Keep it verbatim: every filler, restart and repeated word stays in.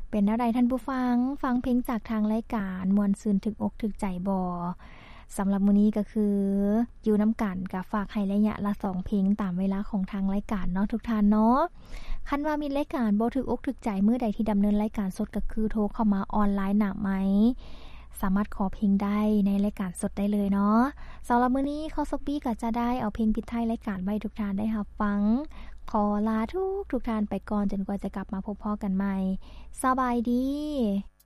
เป็นแนวใดท่านผู้ฟังฟังเพลงจากทางรายการม่วนซื่นถึกอกถึกใจบ่สำหรับมื้อนี้ก็คืออยู่น้ำกันก็ฝากให้ระยะละสองเพลงตามเวลาของทางรายการเนาะทุกท่านเนาะคันว่ามีรายการบ่ถึกอกถึกใจมื้อใดที่ดำเนินรายการสดก็คือโทรเข้ามาออนไลน์น่ะไหมสามารถขอเพลงได้ในรายการสดได้เลยเนาะสำหรับมื้อนี้ข้อสปีก็จะได้เอาเพลงปิดท้ายรายการไว้ทุกท่านได้รับฟังขอลาทุกทุกท่านไปก่อนจนกว่าจะกลับมาพบพ่อกันใหม่สบายดี